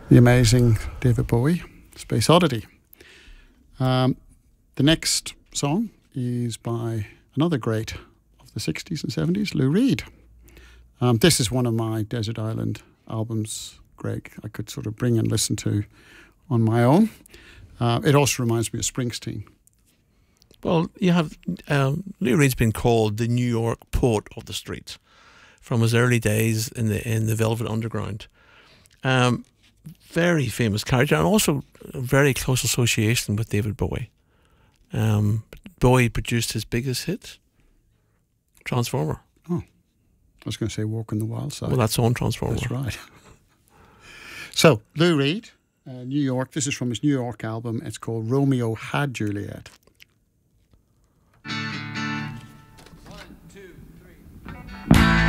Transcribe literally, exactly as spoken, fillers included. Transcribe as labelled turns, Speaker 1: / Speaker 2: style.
Speaker 1: the amazing David Bowie, Space Oddity. Um, the next song is by another great of the sixties and seventies, Lou Reed. Um, this is one of my Desert Island albums, Greg, I could sort of bring and listen to on my own. Uh, it also reminds me of Springsteen.
Speaker 2: Well, you have um, Lou Reed's been called the New York poet of the streets from his early days in the in the Velvet Underground. Um, very famous character, and also a very close association with David Bowie. Um, Bowie produced his biggest hit, Transformer.
Speaker 1: Oh, I was going to say Walk on the Wild Side.
Speaker 2: Well, that's on Transformer.
Speaker 1: That's right. So, Lou Reed, uh, New York. This is from his New York album. It's called Romeo Had Juliet.